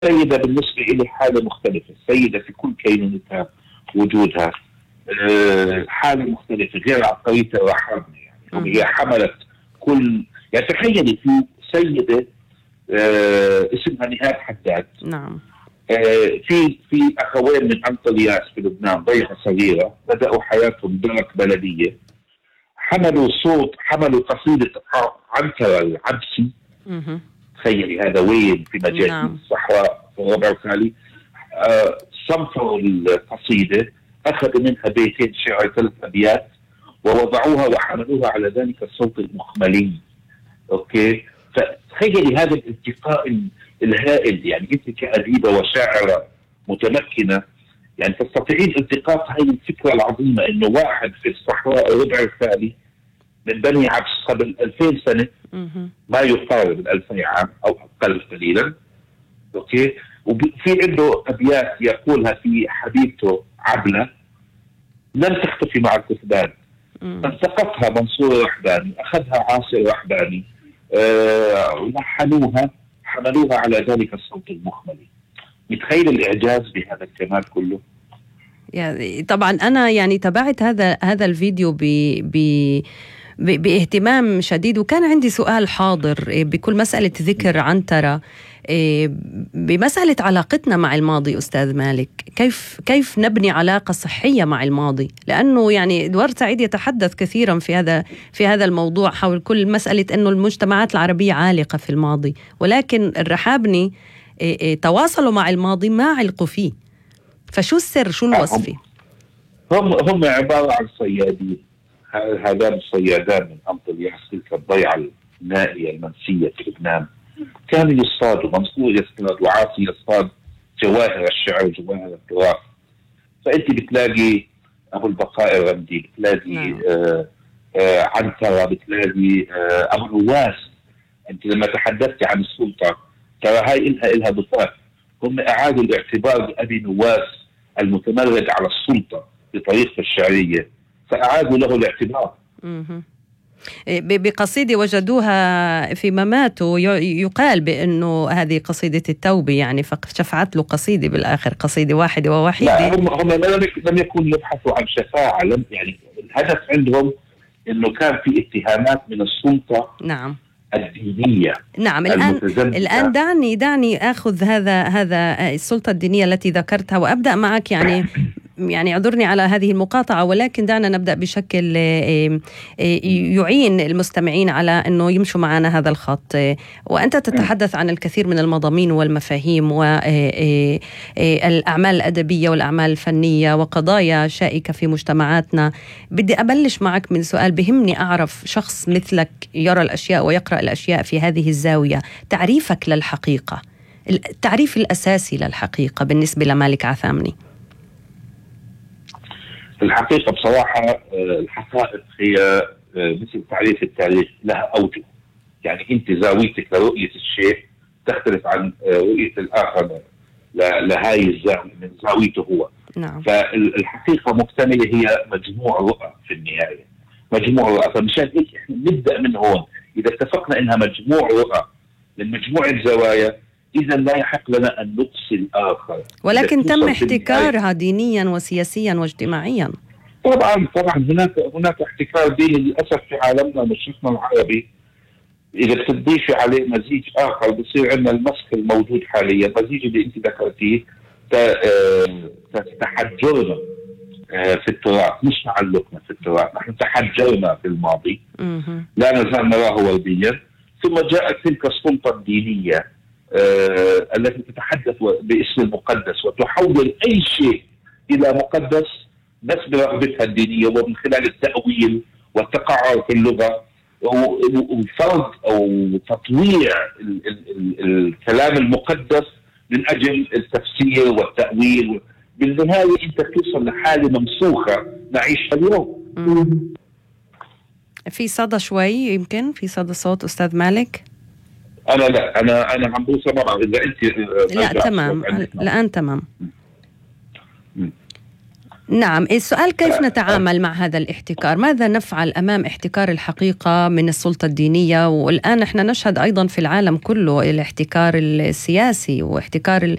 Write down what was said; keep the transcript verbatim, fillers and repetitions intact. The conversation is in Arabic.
السيدة بالنسبة إلي حالة مختلفة، السيدة في كل كينونتها وجودها حالة مختلفة غير عبقرية الرحابنة. يعني هي حملت كل، يعني تخيلي في سيدة آه اسمها نهاد حداد. نعم. آه في في أخوين من أنطلياس في لبنان، ضيعة صغيرة، بدأوا حياتهم درك بلدية، حملوا صوت، حملوا قصيدة عنترة العبسي. تخيلي هذا وين في مجال نعم. الصحراء في الربع الخالي. آه صنفروا القصيدة، أخذوا منها بيتين شعر ثلاث أبيات ووضعوها وحملوها على ذلك الصوت المخملي. أوكي، فتخيلي هذا الالتقاء الهائل. يعني أنت كأديبة وشاعرة متمكنة يعني تستطيعين التقاط هذه الفكرة العظيمة، إنه واحد في الصحراء الربع الخالي من بني عبس قبل ألفين سنة، ما يقارب الألفين عام أو أقل قليلا. أوكي، وفي عنده أبيات يقولها في حبيبته عبلة لم تختفي مع الكثبان، التقطها منصور الرحباني، أخذها عاصر الرحباني، أه لحنوها، حملوها على ذلك الصوت المخملي. متخيل الإعجاز بهذا الكمال كله؟ يعني طبعا أنا يعني تابعت هذا هذا الفيديو ب ب باهتمام شديد، وكان عندي سؤال حاضر بكل مسألة ذكر عنترة، بمسألة علاقتنا مع الماضي. أستاذ مالك، كيف كيف نبني علاقة صحية مع الماضي؟ لأنه يعني إدوارد سعيد يتحدث كثيرا في هذا في هذا الموضوع حول كل مسألة أنه المجتمعات العربية عالقة في الماضي، ولكن الرحابني تواصلوا مع الماضي ما علقوا فيه. فشو السر؟ شو الوصفة؟ هم هم عبارة عن صيادين. هذان الصيادان من أنطلياس، تلك الضيعة النائية المنسية في لبنان، كانوا يصطادوا، منصور يصطاد وعاصي يصطاد جواهر الشعر وجواهر التراث. فأنت بتلاقي أبو البقاء الرمدي، بتلاقي نعم. آه آه عنترة، بتلاقي آه أبو نواس. أنت لما تحدثت عن السلطة ترى هاي إلها إلها ضفاف. هم أعادوا الاعتبار بأبي نواس المتمرد على السلطة بطريقة الشعرية، فأعادوا له الاعتبار. بقصيدة وجدوها في مماته، يقال بأنه هذه قصيدة التوبة، يعني فشفعت له قصيدة بالآخر، قصيدة واحدة ووحيدة. لا، هم هم لم يكن يبحثوا عن شفاعة، لم يعني الهدف عندهم إنه كان في اتهامات من السلطة نعم الدينية. نعم. الآن الآن دعني دعني أخذ هذا هذا السلطة الدينية التي ذكرتها وأبدأ معك. يعني يعني اعذرني على هذه المقاطعة، ولكن دعنا نبدأ بشكل يعين المستمعين على أنه يمشوا معنا هذا الخط. وأنت تتحدث عن الكثير من المضامين والمفاهيم والأعمال الأدبية والأعمال الفنية وقضايا شائكة في مجتمعاتنا. بدي أبلش معك من سؤال بهمني أعرف، شخص مثلك يرى الأشياء ويقرأ الأشياء في هذه الزاوية، تعريفك للحقيقة، التعريف الأساسي للحقيقة بالنسبة لمالك عثامني. الحقيقة بصراحة الحقائق هي مثل تعريف التاريخ، لها أوجه. يعني أنت زاويتك لرؤية الشيء تختلف عن رؤية الآخر لهاي الزاوية من زاويته هو. نعم. فالحقيقة مكتملة هي مجموع رؤى في النهاية، مجموع رؤى. فمشان هيك احنا نبدأ من هون. إذا اتفقنا إنها مجموع رؤى من مجموعة زوايا، إذا لا يحق لنا أن نقصي الآخر. ولكن تم احتكارها دينيا وسياسيا واجتماعيا. طبعا طبعا هناك هناك احتكار ديني للأسف في عالمنا مشرقنا العربي. إذا بتضيفي عليه مزيج آخر بصير عندنا المسك الموجود حاليا، المزيج اللي أنت ذكرتيه تحجرنا في التراث، مش تعلقنا في التراث، نحن تحجرنا في الماضي، لا نزال نراه ورديا. ثم جاءت تلك السلطة الدينية آه، التي تتحدث باسم المقدس وتحول أي شيء إلى مقدس بس برغبتها الدينية، ومن خلال التأويل والتقعر في اللغة وفرض أو تطويع ال ال ال الكلام المقدس من أجل التفسير والتأويل. بالنهاية أنت توصل لحالة ممسوخة نعيشها اليوم. في صدى شوي، يمكن في صدى صوت أستاذ مالك. أنا لا أنا أنا عم بوصل معه. إذا أنت لا تمام الآن تمام. نعم، السؤال كيف نتعامل مع هذا الاحتكار؟ ماذا نفعل أمام احتكار الحقيقة من السلطة الدينية؟ والآن نحن نشهد أيضا في العالم كله الاحتكار السياسي واحتكار